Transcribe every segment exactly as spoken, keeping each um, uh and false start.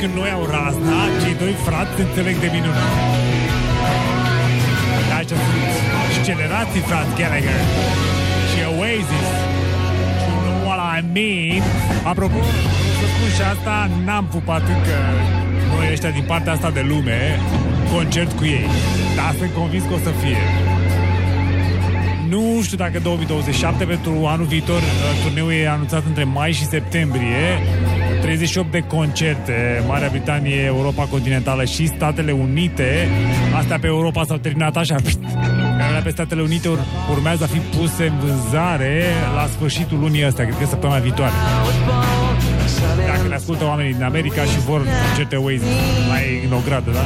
când noi au razna, cei doi frați se înțeleg de minunat. Așa sunt scelerații frați Gallagher și Oasis. You know what I mean? Apropo, să spun și asta, n-am pupat încă noi ăștia din partea asta de lume concert cu ei, dar sunt convins că o să fie. Nu știu dacă două mii douăzeci și șapte, pentru anul viitor turneul e anunțat între mai și septembrie. treizeci și opt de concerte, Marea Britanie, Europa continentală și Statele Unite. Astea pe Europa s-au terminat așa. Pe Statele Unite ur- urmează a fi puse în vânzare la sfârșitul lunii astea, cred că săptămâna viitoare. Dacă le ascultă oamenii din America și vor concerte Oasis la ei în o gradă, da?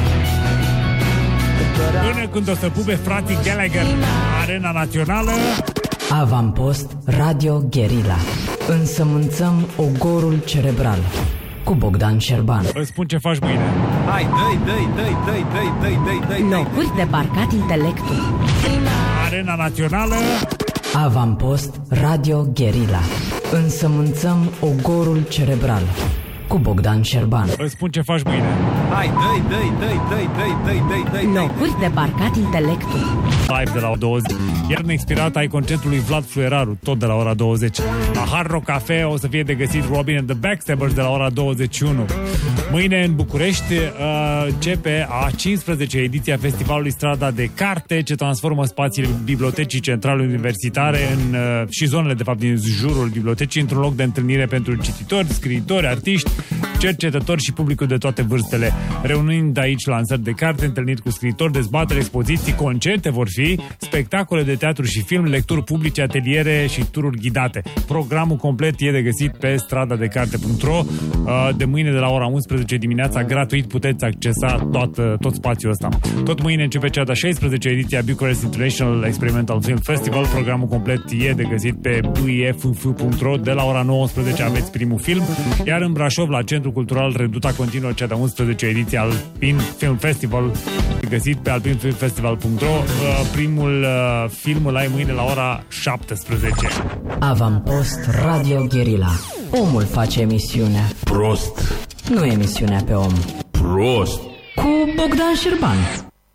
Până când o să pupe frații Gallagher Arena Națională. Avampost Radio Guerilla. Însămânțăm ogorul cerebral cu Bogdan Șerban. Îți spun ce faci mâine. Hai, dă-i, dă-i, dă-i, dă-i, dă-i, dă-i, dă-i, dă-i. Locuri de parcat intelectul. Arena Națională. Avampost Radio Guerilla. Însămânțăm ogorul cerebral cu Bogdan Șerban. Îți spun ce faci mâine. Hai, dă-i, dă-i, dă-i, dă-i, dă-i, dă-i, dă-i, dă-i. Locuri de parcat intelectul. Live de la douăzeci. Iar neexpirat ai concertul lui Vlad Fluieraru, tot de la ora douăzeci. La Hard Rock Cafe o să fie de găsit Robin and the Backstabbers de la ora douăzeci și unu. Mâine în București uh, începe a cincizecea ediție a Festivalului Strada de Carte, ce transformă spațiile Bibliotecii Centrale Universitare în, uh, și zonele, de fapt, din jurul bibliotecii într-un loc de întâlnire pentru cititori, scriitori, artiști, cercetători și publicul de toate vârstele. Reunind aici lansări de carte, întâlniri cu scriitori, dezbatere, expoziții, concerte vor fi, spectacole de teatru și film, lecturi publice, ateliere și tururi ghidate. Programul complet e de găsit pe stradadecarte punct ro. De mâine de la ora unsprezece dimineața, gratuit, puteți accesa tot, tot spațiul ăsta. Tot mâine începe cea de-a șaisprezecea ediție a Bucharest International Experimental Film Festival. Programul complet e de găsit pe b i f f punct ro. De la ora nouăsprezece aveți primul film, iar în Brașov, la Centrul Cultural Reduta, continuă cea de-a unsprezecea ediție al Alpin Film Festival, găsit pe alpin film festival punct ro. Primul film îl ai mâine la ora șaptesprezece. Avampost Radio Guerilla. Omul face emisiunea. Prost. Nu emisiunea pe om. Prost. Cu Bogdan Șerban.